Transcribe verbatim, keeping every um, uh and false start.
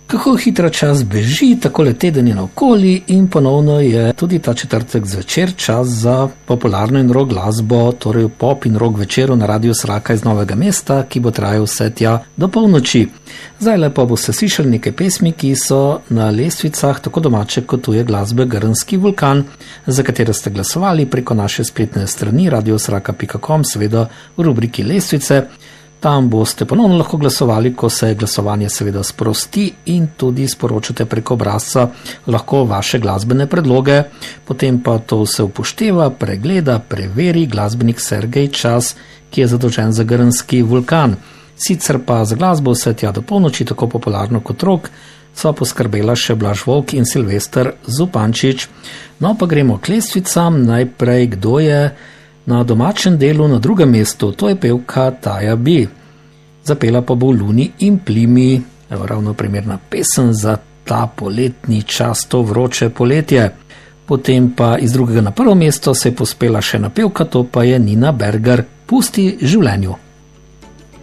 Kako hitro čas beži, takole teden je naokoli in ponovno je tudi ta četrtek zvečer čas za popularno in rock glasbo, torej pop in rock večeru na Radiu Sraka iz Novega mesta, ki bo trajal vse tja do polnoči. Zdaj lepo boste slišali nekaj pesmi, ki so na lestvicah tako domače kot tuje glasbe Grnski vulkan, za katere ste glasovali preko naše spletne strani radio sraka pika com, seveda v rubriki lestvice. Tam boste ponovno lahko glasovali, ko se glasovanje seveda sprosti in tudi sporočate preko obrazca lahko vaše glasbene predloge. Potem pa to se upošteva, pregleda, preveri glasbenik Sergej Čas, ki je zadolžen za Grnski vulkan. Sicer pa za glasbo vse tja do polnoči, tako popularno kot rock, so poskrbela še Blaž Volk in Silvester Zupančič. No pa gremo k lestvicam. Najprej, kdo je na domačem delu na drugem mestu, to je pevka Taja B. Zapela pa bo Luni in plimi, evo ravno primerna pesem za ta poletni čas, to vroče poletje. Potem pa iz drugega na prvo mesto se je pospela še na pevka, to pa je Nina Berger, Pusti življenju.